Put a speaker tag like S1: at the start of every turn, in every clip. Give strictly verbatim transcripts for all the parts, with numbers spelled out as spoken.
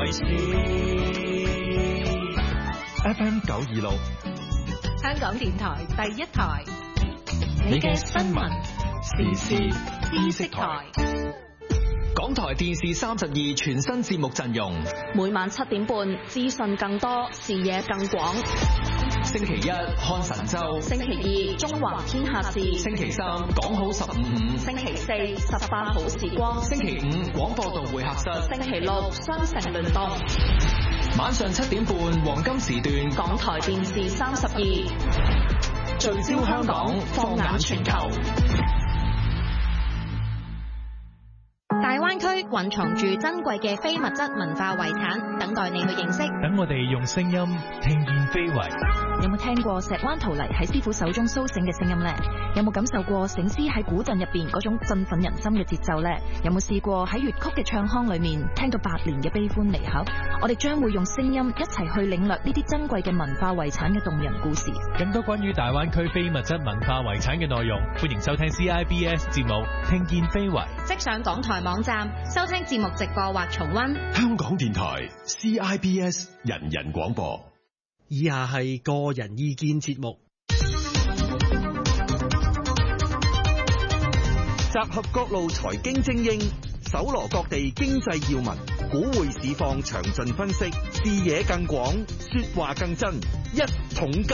S1: 為事。
S2: F M 九二六，
S3: 香港電台第一台，
S1: 你嘅新聞時事知識台。
S4: 港台電視三十二全新節目陣容，
S5: 每晚七點半，資訊更多，視野更廣。
S4: 星期一看神州，
S5: 星期二中華天下事，
S4: 星期三講好十五五，
S5: 星期四十八好時光，
S4: 星期五廣播道會客室，
S5: 星期六雙城聯動。
S4: 晚上七點半黃金時段，
S5: 港台電視三十二，
S4: 聚焦香港，放眼全球。
S3: 大灣區蘊藏住珍貴嘅非物質文化遺產，等待你去認識。
S6: 等我哋用聲音聽見非遺。
S7: 有冇聽過石灣陶泥喺師傅手中蘇醒嘅聲音呢？有冇感受過醒獅喺古鎮入邊嗰種振奮人心嘅節奏呢？有冇試過喺粵曲嘅唱腔裏面聽到百年嘅悲歡離合？我哋將會用聲音一齊去領略呢啲珍貴嘅文化遺產嘅動人故事。
S6: 更多關於大灣區非物質文化遺產嘅內容，歡迎收聽 C I B S 節目《聽見非遺》，
S3: 即上港台網站收聽節目直播或重溫。
S8: 香港電台 C I B S 人人廣播。
S9: 以下係個人意見節目，集合各路財經精英，搜羅各地經濟要聞，股匯市況詳盡分析，視野更廣，說話更真，一桶金。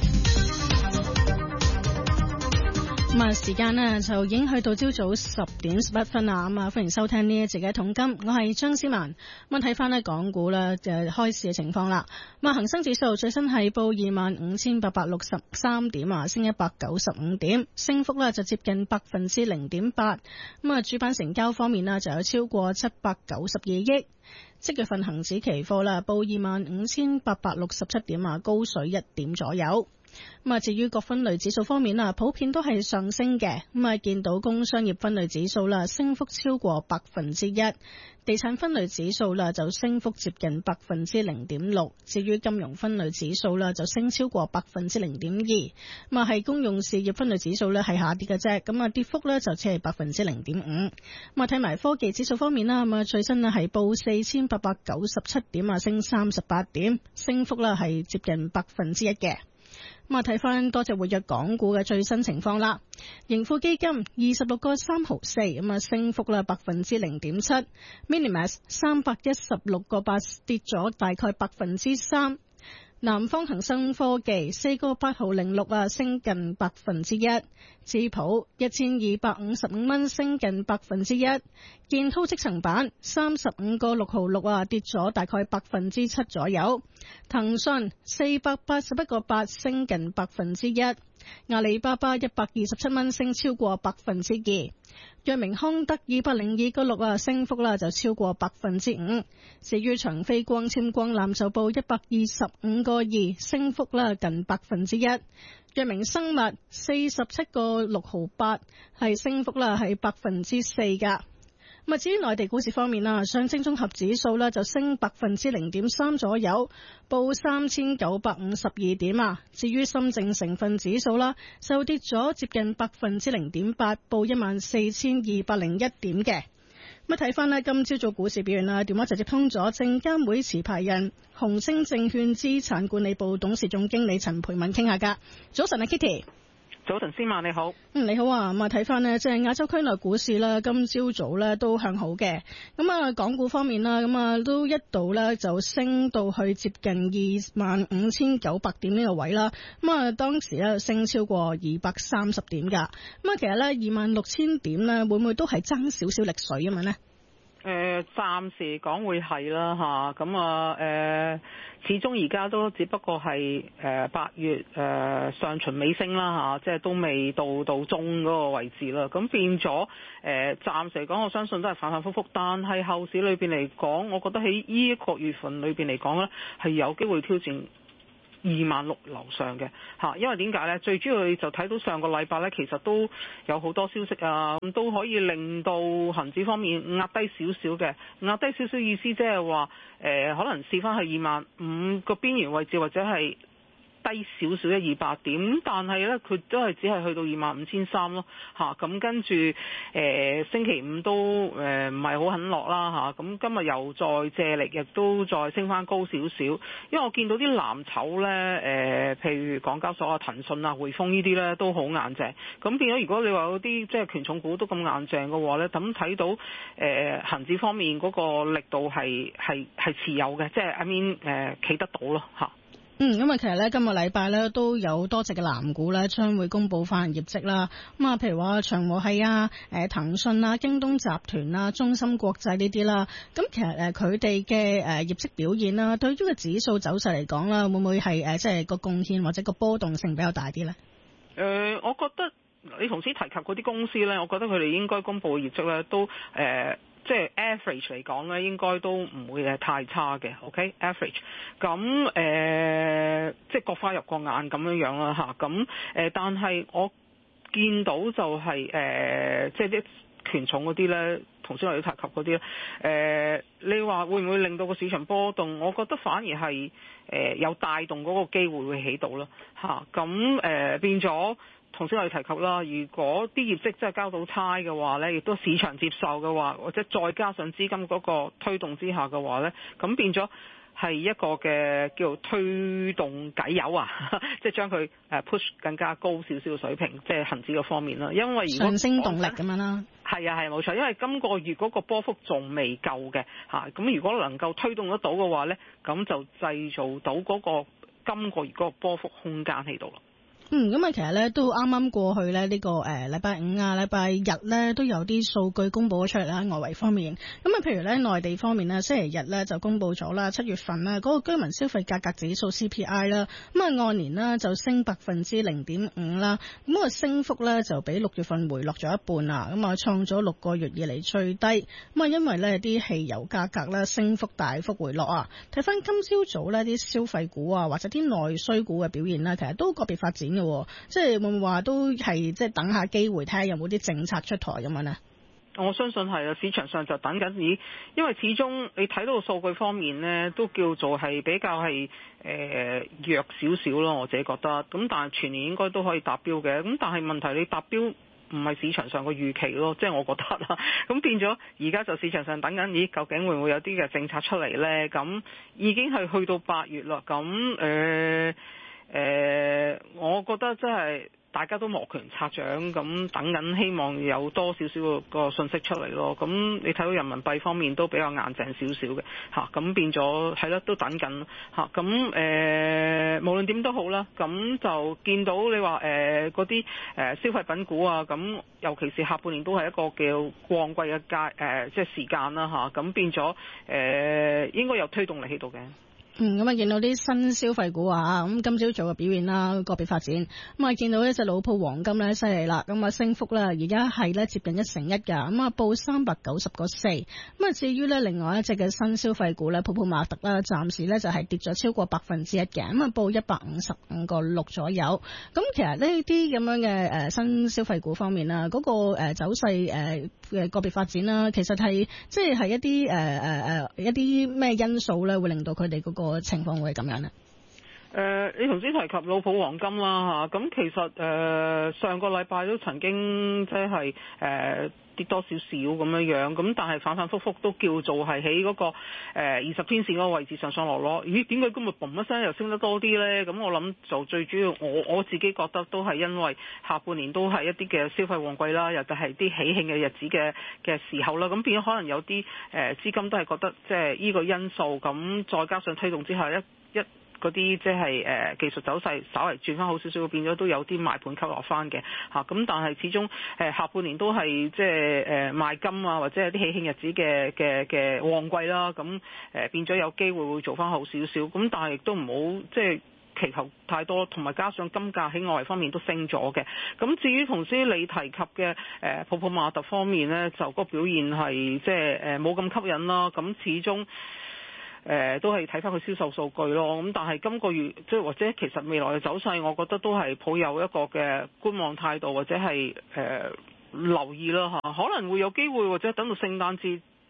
S10: 咁啊，時間呢就已經去到朝早十點十一分啦。咁啊，歡迎收聽呢一節嘅一桶金，我係張思文。咁啊，睇翻呢港股咧就開市嘅情況啦。咁啊，恒生指數最新係報二萬五千八百六十三點啊，升一百九十五點，升幅咧就接近百分之零點八。咁啊，主板成交方面呢就有超過七百九十二億。即月份恒指期貨啦，報二萬五千八百六十七點啊，高水一點左右。咁啊，至於各分類指數方面啊，普遍都係上升嘅。咁啊，見到工商業分類指數啦，升幅超過百分之一；地產分類指數啦，就升幅接近百分之零點六。至於金融分類指數啦，就升超過百分之零點二。咁啊，係公用事業分類指數咧係下跌嘅啫。咁啊，跌幅咧就只係百分之零點五。咁啊，睇埋科技指數方面啦，咁啊，最新啊係報四千八百九十七點啊，升三十八點，升幅啦係接近百分之一嘅。咁啊，睇翻多隻活躍港股嘅最新情況啦。盈富基金二十六個三毫四，咁啊升幅啦百分之零點七。Minimax 三百一十六個八，跌咗大概百分之三。南方恒生科技四個八毫零六啊，升近百分之一。智普一千二百五十五蚊，升近百分之一。建滔積層板三十五個六毫六啊，跌咗大概百分之七左右。騰訊四百八十一個八，升近百分之一。阿里巴巴一百二十七蚊，升超過百分之二。藥明康德二百零二個六啊，升幅啦就超過百分之五。至於長飛光纖光纜就報一百二十五個二，升幅啦近百分之一。藥明生物四十七個六毫八，係升幅啦係百分之四噶。咁啊，至於內地股市方面啦，上證綜合指數咧就升百分之零點三左右，報三千九百五十二點啊。至於深證成分指數啦，就跌咗接近百分之零點八，報一萬四千二百零一點嘅。咁啊，睇翻呢今朝早股市表現啦，電話就接通咗證監會持牌人紅星證券資產管理部董事總經理陳培敏傾下噶。早晨啊 Kitty。
S11: 早晨，司馬你好。
S10: 嗯，你好啊。咁啊，睇翻呢，即係亞洲區內股市啦，今朝早咧都向好嘅。咁啊，港股方面啦，咁啊都一度咧就升到去接近二萬五千九百點呢個位啦。咁啊，當時咧升超過二百三十點噶。咁啊，其實咧二萬六千點咧，會唔會都係爭少少力水咁樣呢？
S11: 誒、呃，暫時講會係啦嚇，咁啊誒、呃，始終而家都只不過係誒八月誒、呃、上旬尾聲啦嚇、啊，即係都未到到中嗰個位置啦，咁變咗誒、呃、暫時嚟講，我相信都係反反覆覆，但係後市裏邊嚟講，我覺得喺呢一個月份裏邊嚟講咧，係有機會挑戰二萬六樓上嘅嚇，因為點解呢？最主要就睇到上個禮拜呢，其實都有好多消息啊，咁都可以令到恆指方面壓低少少嘅，壓低少少意思即係話誒，可能試翻去二萬五個邊緣位置，或者係低少少一二百點，但係咧佢都係只係去到二萬五千三咯嚇，咁跟住誒、呃、星期五都誒唔係好肯落啦嚇，咁、啊、今日又再借力，亦都再升翻高少少，因為我見到啲藍籌咧誒，譬如港交所啊、騰訊啊、匯豐呢啲咧都好硬淨，咁變咗如果你話嗰啲即係權重股都咁硬淨嘅話咧，咁睇到誒、呃、恆指方面嗰個力度係係係持有嘅，即係 I mean 誒企得到咯嚇。
S10: 嗯，咁啊，其實咧今個禮拜咧都有多隻嘅藍股咧將會公布翻業績啦。咁啊，譬如話長和系啊、誒騰訊啊、京東集團啊、中芯國際呢啲啦。咁其實誒佢哋嘅誒業績表現啦，對於個指數走勢嚟講啦，會唔會係誒即係個貢獻或者個波動性比較大啲咧？
S11: 誒、呃，我覺得你頭先提及嗰啲公司咧，我覺得佢哋應該公布嘅業績咧都誒。呃即係 average 嚟講咧，應該都唔會係太差嘅。OK，average、okay? 咁誒、呃，即係各花入各眼咁樣樣啦嚇。咁、啊、誒，但係我見到就係、是、誒、呃，即係啲權重嗰啲咧，頭先我哋提及嗰啲咧，誒、呃，你話會唔會令到個市場波動？我覺得反而係誒、呃、有帶動嗰個機會會起到啦嚇。咁、啊、誒、呃、變咗。頭先我哋提及啦，如果啲業績真係交到差嘅話咧，亦都市場接受嘅話，或者再加上資金嗰個推動之下嘅話咧，咁變咗係一個嘅叫做推動偈油啊，即係將佢誒 push 更加高少少嘅水平，即係恆指嘅方面啦。因為如果
S10: 上升動力咁樣啦，
S11: 係啊係冇錯，因為今個月嗰個波幅仲未夠嘅嚇，咁如果能夠推動得到嘅話咧，咁就製造到嗰個今個月嗰個波幅空間喺度啦。
S10: 嗯，咁啊，其實咧都啱啱過去咧呢個誒禮拜五啊、禮拜日咧都有啲數據公佈咗出嚟啦，外圍方面。咁啊，譬如咧內地方面咧，星期日咧就公佈咗啦，七月份咧嗰個居民消費價格指數 C P I 啦，咁啊按年呢就升百分之零點五啦，咁啊升幅咧就比六月份回落咗一半啦，咁啊創咗六個月以嚟最低。咁啊因為咧啲汽油價格咧升幅大幅回落啊，睇翻今朝早咧啲消費股啊或者啲內需股嘅表現咧，其實都個別發展嘅。即係會唔會話都係即係等下機會睇下有冇啲政策出台咁樣呢？
S11: 我相信係啊，市場上就等緊咦，因為始終你睇到個數據方面呢，都叫做係比較係誒、呃、弱少少咯，我自己覺得。咁但係全年應該都可以達標嘅。咁但係問題你達標唔係市場上個預期咯，即係我覺得啦。咁變咗而家就市場上等緊咦，究竟會唔會有啲嘅政策出嚟呢？咁已經係去到八月啦。咁誒。呃誒、呃，我覺得真係大家都摩拳擦掌咁等緊，希望有多少少個信息出嚟咯。咁你睇到人民幣方面都比較硬淨少少嘅嚇，咁變咗係啦，都等緊嚇。咁誒、呃，無論點都好啦，咁就見到你話誒嗰啲誒消費品股啊，咁尤其是下半年都係一個叫旺季嘅階誒，即係時間啦嚇。咁變咗誒、呃，應該有推動力喺度嘅。
S10: 嗯，咁啊見到啲新消費股啊，咁今朝早嘅表現啦，個別發展，咁啊見到一隻老鋪黃金咧犀利啦，咁啊升幅咧而家係咧接近一成一噶，咁啊報三百九十個四，咁啊至於咧另外一隻嘅新消費股咧，普普馬特啦，暫時咧就係跌咗超過百分之一嘅，咁啊報一百五十五個六左右。咁其實呢啲咁樣嘅誒新消費股方面啦，嗰個誒走勢誒嘅個別發展啦，其實係即係係一啲誒誒誒一啲咩因素咧，會令到佢哋嗰個個情況會係咁樣咧？
S11: 誒、呃，你頭先提及老普黃金啦嚇，咁、啊、其實誒、呃、上個禮拜都曾經即係誒跌多少少咁樣樣，咁但係反反覆覆都叫做係喺嗰個誒二十天線嗰個位置上上落落。咦？點解今日嘣一聲又升得多啲咧？咁我諗就最主要，我我自己覺得都係因為下半年都係一啲嘅消費旺季啦，又就係啲喜慶嘅日子嘅嘅時候啦。咁變咗可能有啲誒資金都係覺得即係呢個因素，咁再加上推動之下一一。一嗰啲即係誒技術走勢稍為轉翻好少少，變咗都有啲賣盤吸落翻嘅嚇。咁但係始終誒下半年都係即係誒賣金啊，或者係啲喜慶日子嘅嘅嘅旺季啦。咁誒變咗有機會會做翻好少少。咁但係亦都唔好即係祈求太多，同埋加上金價喺外圍方面都升咗嘅。咁至於同時你提及嘅誒普普馬特方面咧，就個表現係即係誒冇咁吸引啦。咁始終。誒、呃、都係睇翻佢銷售數據咯，咁但係今個月即係或者其實未來嘅走勢，我覺得都係抱有一個嘅觀望態度，或者係誒、呃、留意啦嚇，可能會有機會或者等到聖誕節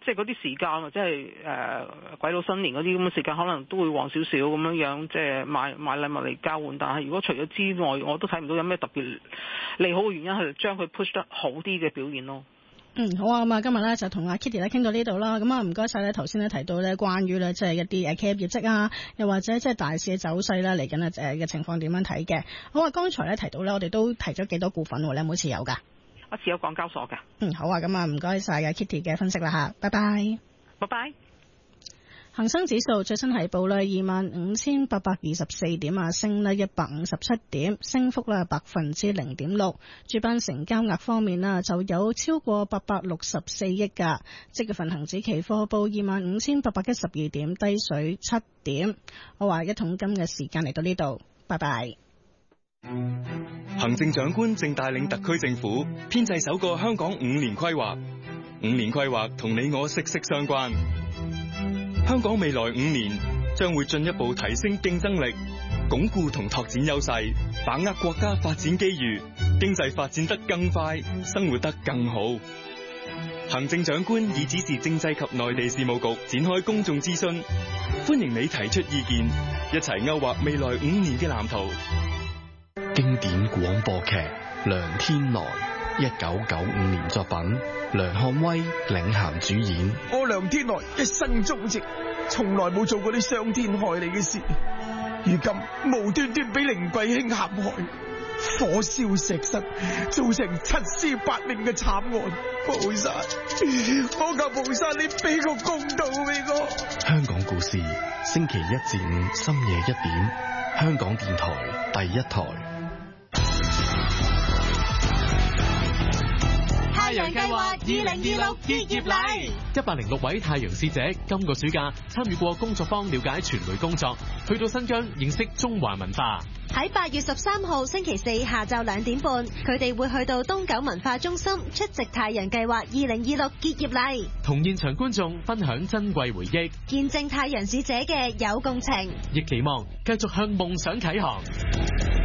S11: 即係嗰啲時間或者係誒鬼佬新年嗰啲咁嘅時間，可能都會旺少少咁樣樣，即係買買禮物嚟交換。但係如果除咗之外，我都睇唔到有咩特別利好嘅原因係將佢 push 得好啲嘅表現咯。
S10: 嗯，好啊，咁啊，今日咧就同阿 Kitty 咧傾到呢度啦。咁啊，唔該晒咧，頭先咧提到咧關於咧即係一啲誒企業業績啊，又或者即係大市嘅走勢啦，嚟緊誒嘅情況點樣睇嘅？好啊，剛才咧提到咧，我哋都提咗幾多股份，你有冇持有㗎？
S11: 我持有港交所㗎。嗯，
S10: 好啊，咁啊，唔該晒嘅 Kitty 嘅分析啦吓，拜拜。
S11: 拜拜。
S10: 恒生指數最新係報啦二萬五千八百二十四點啊，升呢一百五十七點，升幅啦百分之零點六。主板成交額方面啦，就有超過八百六十四億噶。即月份恒指期貨報二萬五千八百一十二點，低水七點。我話一桶金嘅時間嚟到呢度，拜拜。
S2: 行政長官正帶領特區政府編製首個香港五年規劃，五年規劃同你我息息相關。香港未來五年將會進一步提升競爭力，鞏固同拓展優勢，把握國家發展機遇，經濟發展得更快，生活得更好。行政長官已指示政制及內地事務局展開公眾諮詢，歡迎你提出意見，一齊勾畫未來五年嘅藍圖。
S8: 經典廣播劇《梁天來》，一九九五年作品，梁漢威領銜主演。
S12: 我梁天來一生忠直，從來冇做過啲傷天害理嘅事，如今無端端俾凌貴卿陷害，火燒石室，造成七屍八命嘅慘案。菩薩，我求菩薩你俾個公道俾我。
S8: 香港故事，星期一至五深夜一點，香港電台第一台。
S1: 太陽計劃二零二六結業禮，
S6: 一百零六位太陽使者今個暑假參與過工作坊，了解傳媒工作，去到新疆認識中華文化。
S13: 喺八月十三號星期四下晝兩點半，佢哋會去到東九文化中心出席太陽計劃二零二六結業禮，
S6: 同現場觀眾分享珍貴回憶，
S13: 見證太陽使者嘅有共情，
S6: 亦期望繼續向夢想啟航。